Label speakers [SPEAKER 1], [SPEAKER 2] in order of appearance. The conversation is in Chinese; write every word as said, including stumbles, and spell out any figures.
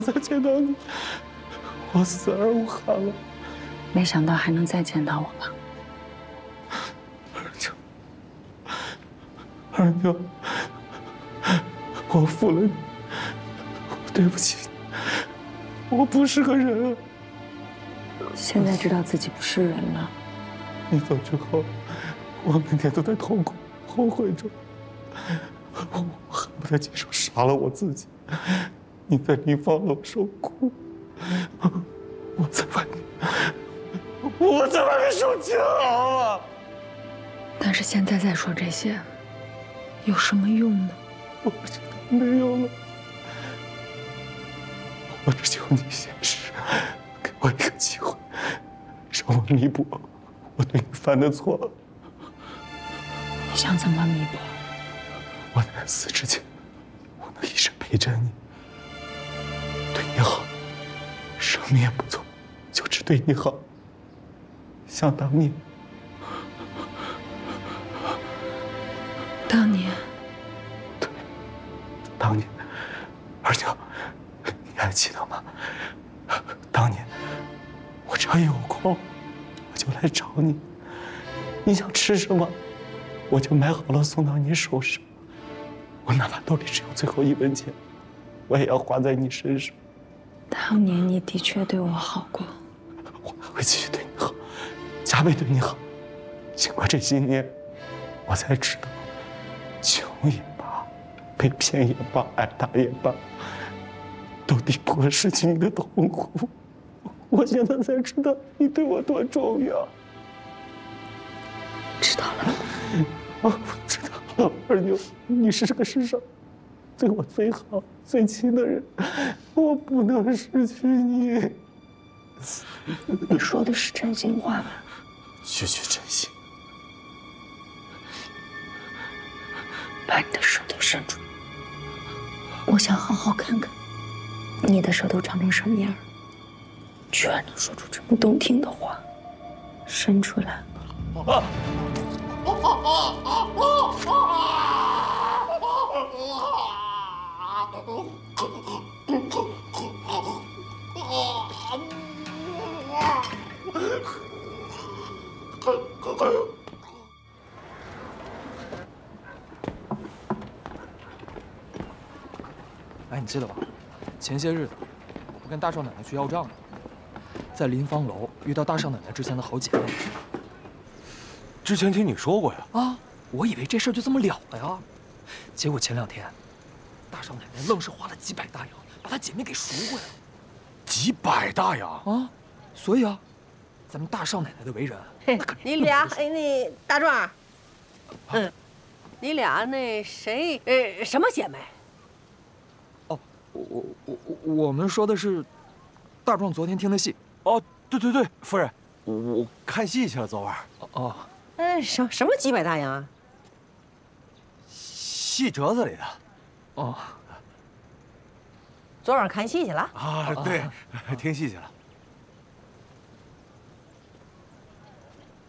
[SPEAKER 1] 再见到你，我死而无憾了。
[SPEAKER 2] 没想到还能再见到我吧？
[SPEAKER 1] 二娘，二娘，我负了你，我对不起你，我不是个人啊。
[SPEAKER 2] 现在知道自己不是人了。
[SPEAKER 1] 你走之后，我每天都在痛苦、后悔中，我恨不得亲手杀了我自己。你在林芳楼受苦，我在外面，我在外面受煎熬啊！
[SPEAKER 2] 但是现在再说这些，有什么用呢？
[SPEAKER 1] 我知道没有了，我只求你现实，给我一个机会，让我弥补我对你犯的错。
[SPEAKER 2] 你想怎么弥补？
[SPEAKER 1] 我在死之前，我能一生陪着你，对你好，什么也不做，就只对你好。像当年，
[SPEAKER 2] 当年，
[SPEAKER 1] 对，当年，二娘，你还记得吗？当年，我只要有空，我就来找你。你想吃什么，我就买好了送到你手上。我哪怕兜里只有最后一文钱，我也要花在你身上。
[SPEAKER 2] 当年你的确对我好过，
[SPEAKER 1] 我还会继续对你好，加倍对你好。经过这些年，我才知道，穷也罢，被骗也罢，挨打也罢，都抵不过失去你的痛苦。我现在才知道你对我多重要。
[SPEAKER 2] 知道了。
[SPEAKER 1] 我知道了，二妞，你是这个世上对我最好、最亲的人，我不能失去你。
[SPEAKER 2] 你说的是真心话吧？
[SPEAKER 1] 句句真心。
[SPEAKER 2] 把你的手都伸出来，我想好好看看你的舌头长成什么样，居然能说出这么动听的话。伸出来。啊！
[SPEAKER 3] 哎，你记得吧？前些日子我跟大少奶奶去要账呢，在林芳楼遇到大少奶奶之前的好姐妹。
[SPEAKER 4] 之前听你说过呀。
[SPEAKER 3] 啊，我以为这事儿就这么了了呀，结果前两天，大少奶奶愣是花了几百大洋把她姐妹给赎回来了。
[SPEAKER 4] 几百大洋
[SPEAKER 3] 啊！所以啊，咱们大少奶奶的为人，那可
[SPEAKER 5] 你俩哎，那大壮，嗯，你俩那谁呃什么姐妹？
[SPEAKER 3] 哦，我我我我我们说的是大壮昨天听的戏。
[SPEAKER 4] 哦，对对对，夫人，我我看戏去了，昨晚。
[SPEAKER 3] 哦，
[SPEAKER 5] 嗯，什什么几百大洋啊？
[SPEAKER 4] 戏折子里的。
[SPEAKER 3] 哦，
[SPEAKER 5] 昨晚看戏去了？
[SPEAKER 4] 啊，对，听戏去了。